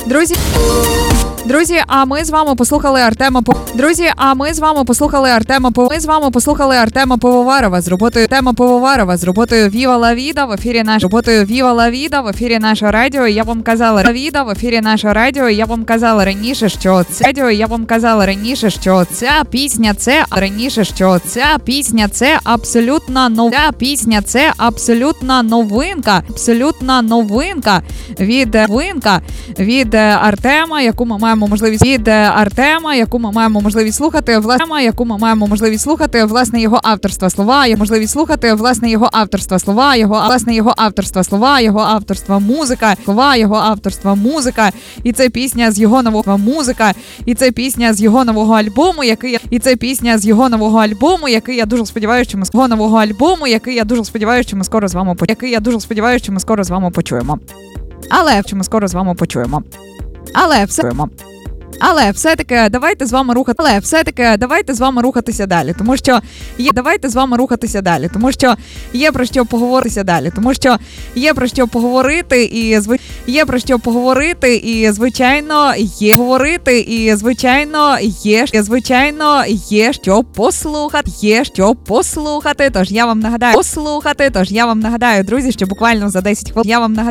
Друзі, а ми з вами послухали Артема Пивоварова з роботою Viva la Vida в ефірі нашого радіо. Я вам казала раніше, що ця пісня це абсолютна новинка від Артема, яку ми маємо можливість слухати, власне його авторства слова, його авторства музика, і це пісня з його нового альбому, який я дуже сподіваюся, що ми скоро з вами почуємо. Але все-таки давайте з вами рухатися далі, тому що є про що поговорити, і звичайно є що послухати. Тож я вам нагадаю, друзі, що буквально за 10 хвилин